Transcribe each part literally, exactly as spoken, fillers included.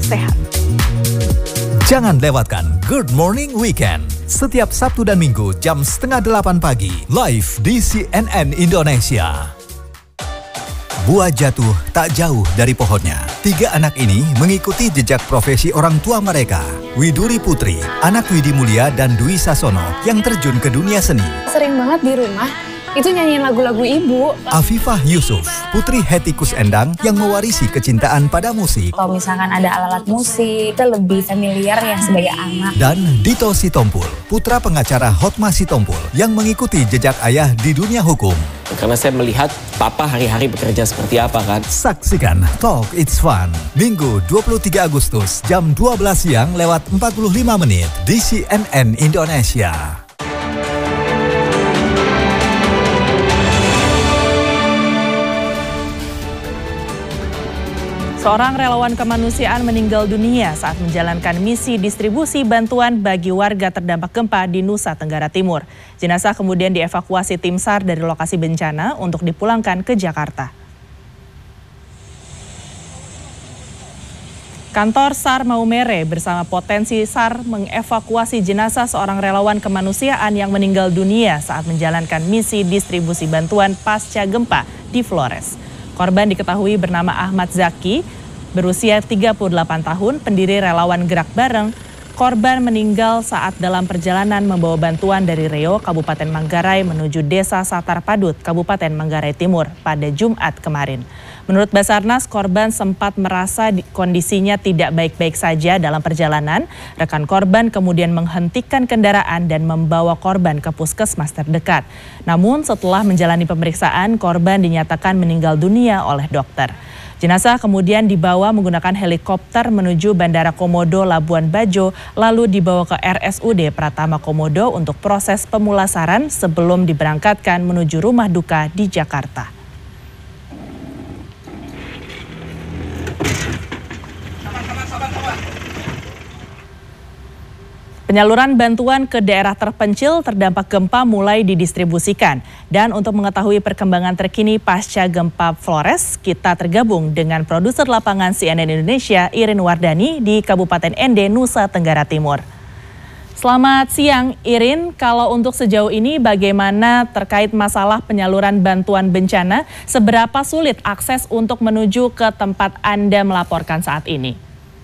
sehat. Jangan lewatkan Good Morning Weekend setiap Sabtu dan Minggu jam setengah delapan pagi live di C N N Indonesia. Buah jatuh tak jauh dari pohonnya. Tiga anak ini mengikuti jejak profesi orang tua mereka. Widuri Putri, anak Widi Mulia dan Dwi Sasono yang terjun ke dunia seni. Sering banget di rumah itu nyanyiin lagu-lagu ibu. Afifah Yusuf, putri Hetikus Endang yang mewarisi kecintaan pada musik. Kalau misalkan ada alat-alat musik, kita lebih familiar ya sebagai anak. Dan Dito Sitompul, putra pengacara Hotma Sitompul yang mengikuti jejak ayah di dunia hukum. Karena saya melihat papa hari-hari bekerja seperti apa kan. Saksikan Talk It's Fun, Minggu dua puluh tiga Agustus jam dua belas siang lewat empat puluh lima menit di C N N Indonesia. Seorang relawan kemanusiaan meninggal dunia saat menjalankan misi distribusi bantuan bagi warga terdampak gempa di Nusa Tenggara Timur. Jenazah kemudian dievakuasi tim SAR dari lokasi bencana untuk dipulangkan ke Jakarta. Kantor SAR Maumere bersama potensi SAR mengevakuasi jenazah seorang relawan kemanusiaan yang meninggal dunia saat menjalankan misi distribusi bantuan pasca gempa di Flores. Korban diketahui bernama Ahmad Zaki, berusia tiga puluh delapan tahun, pendiri relawan Gerak Bareng. Korban meninggal saat dalam perjalanan membawa bantuan dari Reo, Kabupaten Manggarai menuju Desa Satar Padut, Kabupaten Manggarai Timur pada Jumat kemarin. Menurut Basarnas, korban sempat merasa kondisinya tidak baik-baik saja dalam perjalanan. Rekan korban kemudian menghentikan kendaraan dan membawa korban ke puskesmas terdekat. Namun setelah menjalani pemeriksaan, korban dinyatakan meninggal dunia oleh dokter. Jenazah kemudian dibawa menggunakan helikopter menuju Bandara Komodo Labuan Bajo, lalu dibawa ke R S U D Pratama Komodo untuk proses pemulasaran sebelum diberangkatkan menuju rumah duka di Jakarta. Penyaluran bantuan ke daerah terpencil terdampak gempa mulai didistribusikan. Dan untuk mengetahui perkembangan terkini pasca gempa Flores, kita tergabung dengan produser lapangan C N N Indonesia, Irin Wardani di Kabupaten Ende, Nusa Tenggara Timur. Selamat siang, Irin. Kalau untuk sejauh ini bagaimana terkait masalah penyaluran bantuan bencana? Seberapa sulit akses untuk menuju ke tempat Anda melaporkan saat ini?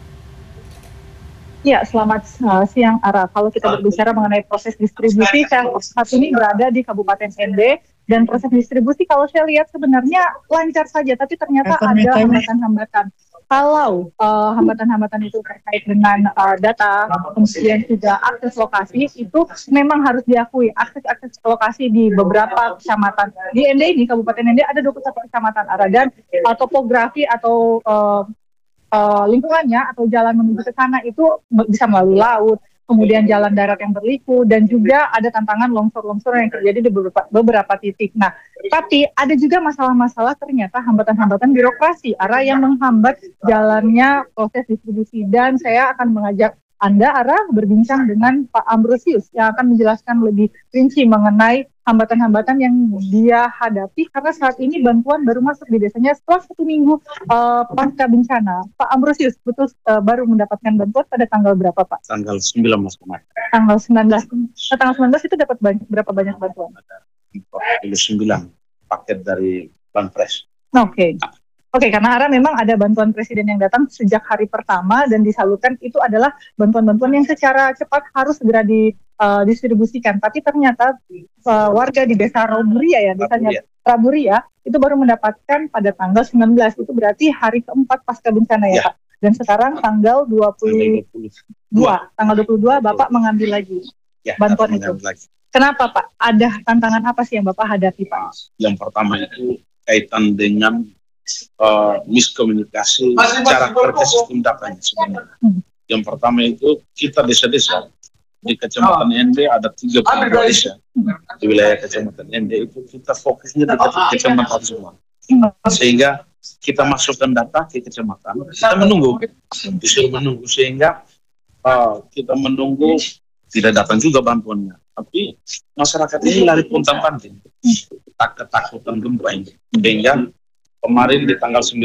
Ya, selamat uh, siang, Ara. Kalau kita berbicara mengenai proses distribusi, saya saat ini berada di Kabupaten Ende, dan proses distribusi kalau saya lihat sebenarnya lancar saja, tapi ternyata ada hambatan-hambatan. Kalau uh, hambatan-hambatan itu terkait dengan uh, data, kemudian juga akses lokasi, itu memang harus diakui. Akses-akses lokasi di beberapa kecamatan. Di Ende ini, Kabupaten Ende, ada dua puluh satu kecamatan, Ara, dan uh, topografi atau uh, Uh, lingkungannya atau jalan menuju ke sana itu bisa melalui laut, kemudian jalan darat yang berliku, dan juga ada tantangan longsor-longsor yang terjadi di beberapa, beberapa titik. Nah, tapi ada juga masalah-masalah ternyata hambatan-hambatan birokrasi, arah yang menghambat jalannya proses distribusi. Dan saya akan mengajak Anda, Ara, berbincang dengan Pak Ambrosius yang akan menjelaskan lebih rinci mengenai hambatan-hambatan yang dia hadapi karena saat ini bantuan baru masuk di desanya setelah satu minggu uh, pasca bencana. Pak Ambrosius, betul uh, baru mendapatkan bantuan pada tanggal berapa, Pak? Tanggal sembilan belas kemarin. Tanggal sembilan belas. Nah, tanggal sembilan belas itu dapat banyak, berapa banyak bantuan? Ada empat puluh sembilan paket dari Banpres. Oke. Okay. Oke, okay, karena Ara memang ada bantuan presiden yang datang sejak hari pertama dan disalurkan, itu adalah bantuan-bantuan yang secara cepat harus segera didistribusikan. Uh, Tapi ternyata uh, warga di desa Raburia ya, desanya Raburia, itu baru mendapatkan pada tanggal sembilan belas, itu berarti hari keempat pasca bencana ya, ya. Pak. Dan sekarang tanggal dua puluh dua, tanggal dua puluh dua Bapak mengambil lagi ya, bantuan itu. Lagi. Kenapa, Pak? Ada tantangan apa sih yang Bapak hadapi, Pak? Yang pertama itu kaitan dengan Uh, miskomunikasi cara kerja sistem datanya sebenarnya. Hmm. Yang pertama itu kita desa-desa di Kecamatan Ende ada tiga puluh dua desa di wilayah Kecamatan Ende, itu kita fokusnya di kecamatan semua, sehingga kita masukkan data ke kecamatan, kita menunggu, disuruh menunggu, sehingga uh, kita menunggu tidak datang juga bantuannya, tapi masyarakat ini lari pontang-panting, tak ketakutan gempa ini, sehingga kemarin di tanggal sembilan